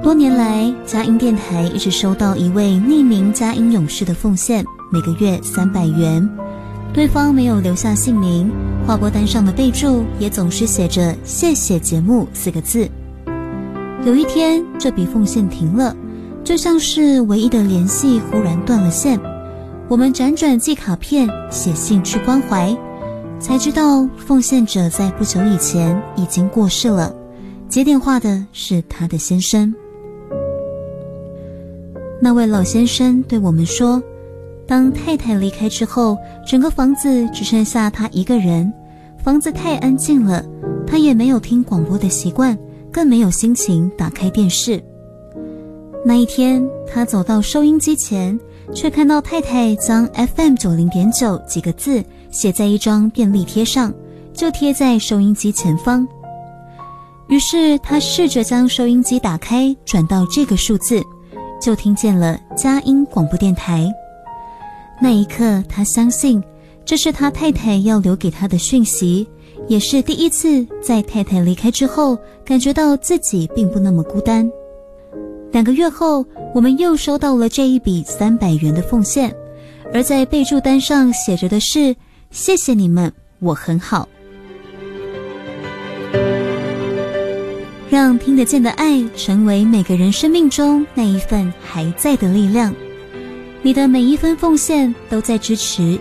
多年来，佳音电台一直收到一位匿名佳音勇士的奉献，每个月300元。对方没有留下姓名，划拨单上的备注也总是写着“谢谢节目”4个字。有一天，这笔奉献停了，就像是唯一的联系忽然断了线。我们辗转寄卡片、写信去关怀，才知道奉献者在不久以前已经过世了，接电话的是他的先生。那位老先生对我们说，当太太离开之后，整个房子只剩下他一个人，房子太安静了，他也没有听广播的习惯，更没有心情打开电视。那一天，他走到收音机前，却看到太太将 FM90.9 几个字写在一张便利贴上，就贴在收音机前方。于是他试着将收音机打开，转到这个数字，就听见了佳音广播电台。那一刻，他相信这是他太太要留给他的讯息，也是第一次在太太离开之后，感觉到自己并不那么孤单。2个月后，我们又收到了这一笔300元的奉献，而在备注单上写着的是“谢谢你们，我很好”。让听得见的爱成为每个人生命中那一份还在的力量。你的每一分奉献都在支持